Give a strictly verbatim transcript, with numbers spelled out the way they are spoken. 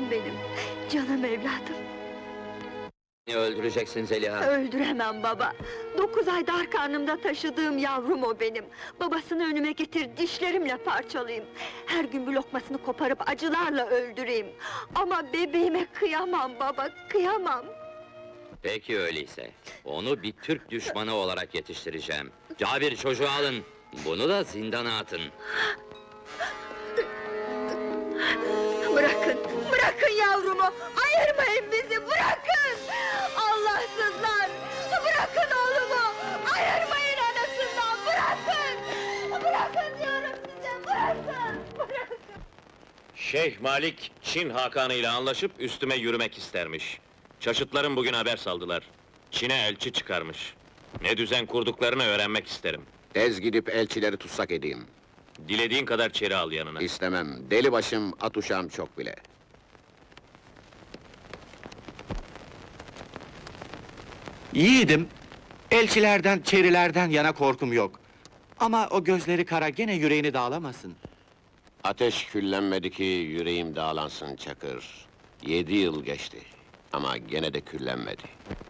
Canım benim, canım evladım. Beni öldüreceksin Zeliha! Öldüremem baba! Dokuz ayda karnımda taşıdığım yavrum o benim! Babasını önüme getir, dişlerimle parçalayayım! Her gün bir lokmasını koparıp acılarla öldüreyim! Ama bebeğime kıyamam baba, kıyamam! Peki öyleyse, onu bir Türk düşmanı olarak yetiştireceğim. Cabir, çocuğu alın! Bunu da zindana atın! Bırakın, bırakın yavrumu! Ayırmayın bizi, bırakın! Allahsızlar! Bırakın oğlumu! Ayırmayın anasından, bırakın! Bırakın diyorum size, bırakın! Bırakın! Şeyh Malik, Çin Hakanı ile anlaşıp üstüme yürümek istermiş. Çaşıtlarım bugün haber saldılar. Çin'e elçi çıkarmış. Ne düzen kurduklarını öğrenmek isterim. Tez gidip elçileri tutsak edeyim. Dilediğin kadar çeri al yanına. İstemem, deli başım, at uşağım çok bile. Yiğidim, elçilerden, çerilerden yana korkum yok. Ama o gözleri kara gene yüreğini dağlamasın. Ateş küllenmedi ki yüreğim dağlansın Çakır. Yedi yıl geçti, ama gene de küllenmedi.